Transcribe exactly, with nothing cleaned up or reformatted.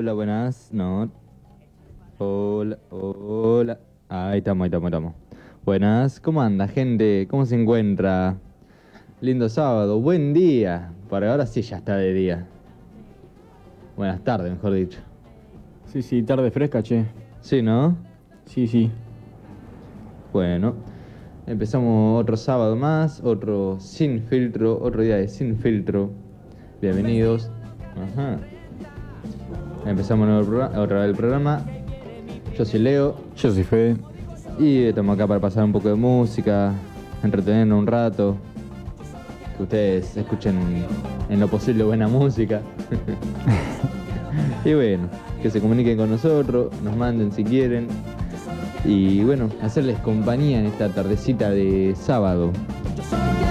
Hola, buenas. No. Hola, hola. Ahí estamos, ahí estamos, ahí estamos. Buenas, ¿cómo anda, gente? ¿Cómo se encuentra? Lindo sábado, buen día. Para ahora sí ya está de día. Buenas tardes, mejor dicho. Sí, sí, tarde fresca, che. Sí, ¿no? Sí, sí. Bueno, empezamos otro sábado más, otro sin filtro, otro día de sin filtro. Bienvenidos. Ajá. Empezamos nuevo programa, otra vez el programa. Yo soy Leo Yo soy Fede. y estamos acá para pasar un poco de música, entretenernos un rato, que ustedes escuchen en lo posible buena música. Y bueno, que se comuniquen con nosotros, nos manden si quieren. Y bueno, hacerles compañía en esta tardecita de sábado.